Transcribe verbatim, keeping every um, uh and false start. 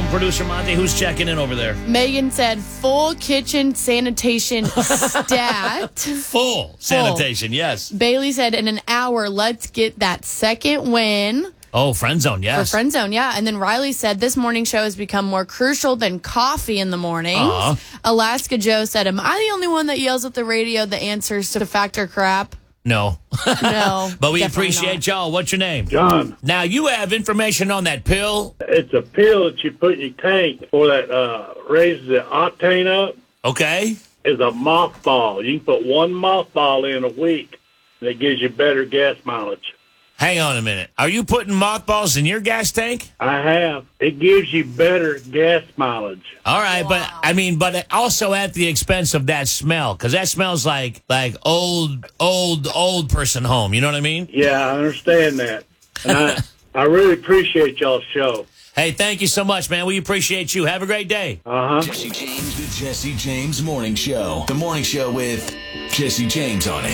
producer Monty. Who's checking in over there? Megan said full kitchen sanitation stat. Full sanitation, yes. Bailey said in an hour, let's get that second win. Oh, Friend Zone, yes. For Friend Zone, yeah. And then Riley said this morning show has become more crucial than coffee in the mornings. Uh-huh. Alaska Joe said, am I the only one that yells at the radio the answers to factor crap? No. No. But we definitely appreciate not. y'all. What's your name? John, Now, you have information on that pill. it's a pill that you put in your tank for that uh, raises the octane up. Okay. Is a mothball. You can put one mothball in a week, and it gives you better gas mileage. Hang on a minute. Are you putting mothballs in your gas tank? I have. It gives you better gas mileage. All right, but I mean, but also at the expense of that smell, because that smells like like old, old, old person home. You know what I mean? Yeah, I understand that. And I, I really appreciate y'all's show. Hey, thank you so much, man. We appreciate you. Have a great day. Uh-huh. Jesse James, the Jesse James Morning Show. The Morning Show with Jesse James on it.